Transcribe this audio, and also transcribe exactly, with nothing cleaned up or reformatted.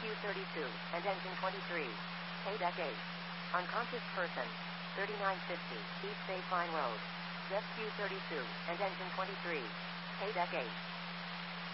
Q thirty-two, and engine twenty-three. Paydeck eight. Unconscious person. thirty-nine fifty, East Baseline Road. Q thirty-two, and engine twenty-three. Paydeck eight.